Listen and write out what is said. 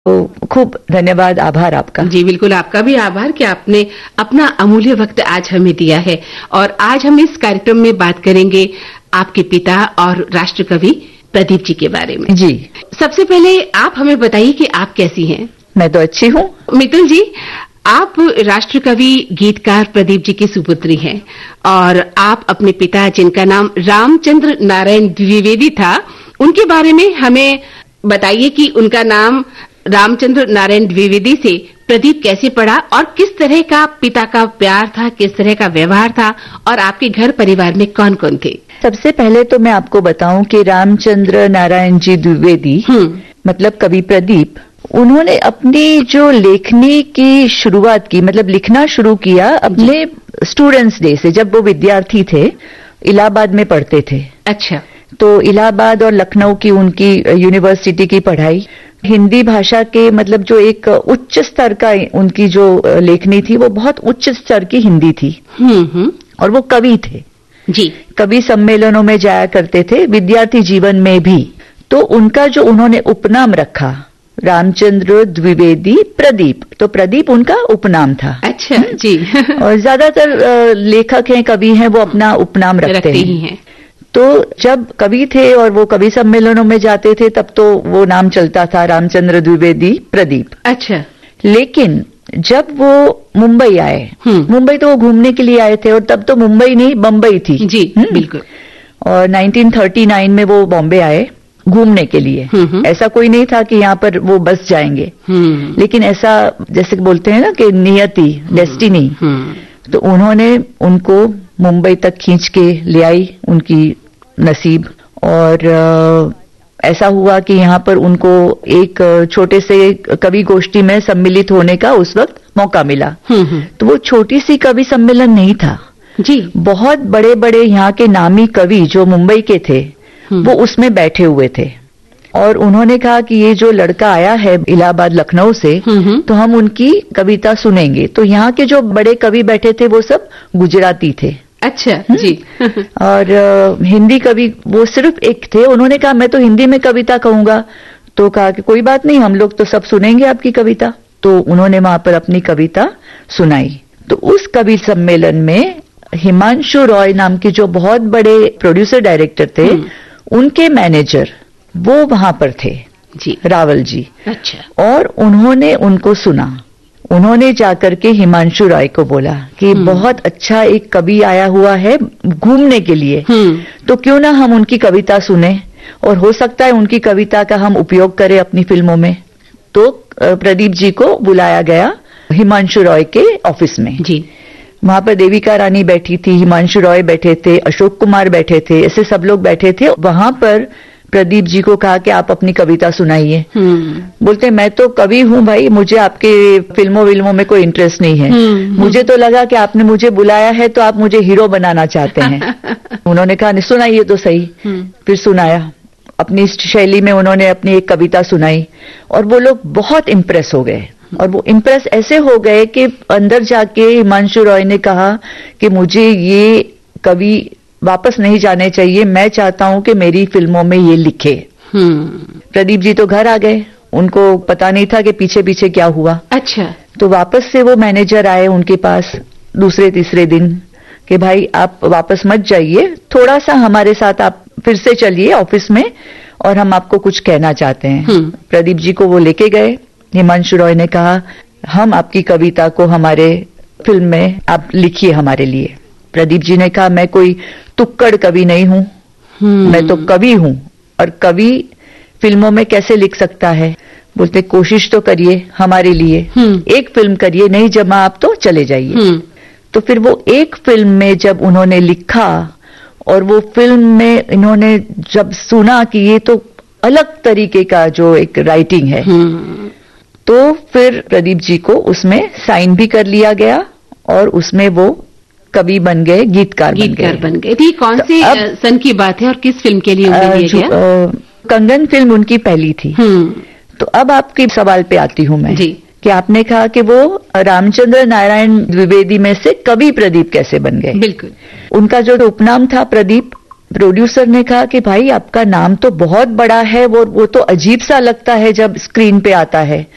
तो खूब धन्यवाद, आभार आपका। जी बिल्कुल, आपका भी आभार कि आपने अपना अमूल्य वक्त आज हमें दिया है। और आज हम इस कार्यक्रम में बात करेंगे आपके पिता और राष्ट्र कवि प्रदीप जी के बारे में। जी, सबसे पहले आप हमें बताइए कि आप कैसी हैं? मैं तो अच्छी हूँ। मित्तल जी, आप राष्ट्र कवि गीतकार प्रदीप जी की सुपुत्री हैं और आप अपने पिता, जिनका नाम रामचंद्र नारायण द्विवेदी था, उनके बारे में हमें बताइए कि उनका नाम रामचंद्र नारायण द्विवेदी से प्रदीप कैसे पड़ा और किस तरह का पिता का प्यार था, किस तरह का व्यवहार था, और आपके घर परिवार में कौन कौन थे? सबसे पहले तो मैं आपको बताऊं कि रामचंद्र नारायण जी द्विवेदी मतलब कवि प्रदीप, उन्होंने अपनी जो लेखनी की शुरुआत की, मतलब लिखना शुरू किया अपने स्टूडेंट्स डे से, जब वो विद्यार्थी थे, इलाहाबाद में पढ़ते थे। अच्छा। तो इलाहाबाद और लखनऊ की उनकी यूनिवर्सिटी की पढ़ाई, हिंदी भाषा के मतलब जो एक उच्च स्तर का उनकी जो लेखनी थी, वो बहुत उच्च स्तर की हिंदी थी। और वो कवि थे जी, कवि सम्मेलनों में जाया करते थे, विद्यार्थी जीवन में भी। तो उनका जो उन्होंने उपनाम रखा, रामचंद्र द्विवेदी प्रदीप, तो प्रदीप उनका उपनाम था। अच्छा जी। और ज्यादातर लेखक हैं, कवि हैं, वो अपना उपनाम रखते हैं। तो जब कवि थे और वो कवि सम्मेलनों में जाते थे, तब तो वो नाम चलता था रामचंद्र द्विवेदी प्रदीप। अच्छा। लेकिन जब वो मुंबई आए, मुंबई तो वो घूमने के लिए आए थे, और तब तो मुंबई नहीं बम्बई थी। जी बिल्कुल। और 1939 में वो बॉम्बे आए घूमने के लिए। ऐसा कोई नहीं था कि यहाँ पर वो बस जाएंगे, लेकिन ऐसा जैसे बोलते हैं ना कि नियति, डेस्टिनी, तो उन्होंने उनको मुंबई तक खींच के ले आई, उनकी नसीब। और ऐसा हुआ कि यहाँ पर उनको एक छोटे से कवि गोष्ठी में सम्मिलित होने का उस वक्त मौका मिला। तो वो छोटी सी कवि सम्मेलन नहीं था जी, बहुत बड़े बड़े यहाँ के नामी कवि जो मुंबई के थे, वो उसमें बैठे हुए थे। और उन्होंने कहा कि ये जो लड़का आया है इलाहाबाद लखनऊ से, तो हम उनकी कविता सुनेंगे। तो यहाँ के जो बड़े कवि बैठे थे वो सब गुजराती थे। अच्छा जी। और हिंदी कवि वो सिर्फ एक थे। उन्होंने कहा मैं तो हिंदी में कविता कहूंगा। तो कहा कि कोई बात नहीं, हम लोग तो सब सुनेंगे आपकी कविता। तो उन्होंने वहां पर अपनी कविता सुनाई। तो उस कवि सम्मेलन में हिमांशु रॉय नाम के जो बहुत बड़े प्रोड्यूसर डायरेक्टर थे, उनके मैनेजर वो वहां पर थे जी, रावल जी। अच्छा। और उन्होंने उनको सुना। उन्होंने जाकर के हिमांशु रॉय को बोला कि बहुत अच्छा एक कवि आया हुआ है घूमने के लिए, तो क्यों ना हम उनकी कविता सुने, और हो सकता है उनकी कविता का हम उपयोग करें अपनी फिल्मों में। तो प्रदीप जी को बुलाया गया हिमांशु रॉय के ऑफिस में जी। वहां पर देविका रानी बैठी थी, हिमांशु रॉय बैठे थे, अशोक कुमार बैठे थे, ऐसे सब लोग बैठे थे। वहां पर प्रदीप जी को कहा कि आप अपनी कविता सुनाइए। बोलते मैं तो कवि हूं भाई, मुझे आपके फिल्मों में कोई इंटरेस्ट नहीं है। मुझे तो लगा कि आपने मुझे बुलाया है तो आप मुझे हीरो बनाना चाहते हैं। उन्होंने कहा सुनाइए तो सही। फिर सुनाया, अपनी शैली में उन्होंने अपनी एक कविता सुनाई, और वो लोग बहुत इम्प्रेस हो गए। और वो इम्प्रेस ऐसे हो गए कि अंदर जाके हिमांशु रॉय ने कहा कि मुझे ये कवि वापस नहीं जाने चाहिए, मैं चाहता हूं कि मेरी फिल्मों में ये लिखे। प्रदीप जी तो घर आ गए, उनको पता नहीं था कि पीछे पीछे क्या हुआ। अच्छा। तो वापस से वो मैनेजर आए उनके पास दूसरे तीसरे दिन कि भाई आप वापस मत जाइए, थोड़ा सा हमारे साथ आप फिर से चलिए ऑफिस में, और हम आपको कुछ कहना चाहते हैं। प्रदीप जी को वो लेके गए। हिमांशु रॉय ने कहा हम आपकी कविता को हमारे फिल्म में आप लिखिए हमारे लिए। प्रदीप जी ने कहा मैं कोई तुक्कड़ कवि नहीं हूं, मैं तो कवि हूं, और कवि फिल्मों में कैसे लिख सकता है। बोलते कोशिश तो करिए हमारे लिए, एक फिल्म करिए, नहीं जमा आप तो चले जाइए। तो फिर वो एक फिल्म में जब उन्होंने लिखा, और वो फिल्म में इन्होंने जब सुना कि ये तो अलग तरीके का जो एक राइटिंग है, तो फिर प्रदीप जी को उसमें साइन भी कर लिया गया, और उसमें वो कवि बन गए, गीतकार बन गए। थी कौन सी सन की बात है और किस फिल्म के लिए उन्हें लिया गया? कंगन फिल्म उनकी पहली थी। तो अब आपके सवाल पे आती हूं मैं जी, कि आपने कहा कि वो रामचंद्र नारायण द्विवेदी में से कवि प्रदीप कैसे बन गए। बिल्कुल। उनका जो उपनाम था प्रदीप, प्रोड्यूसर ने कहा कि भाई आपका नाम तो बहुत बड़ा है, वो तो अजीब सा लगता है जब स्क्रीन पे आता है।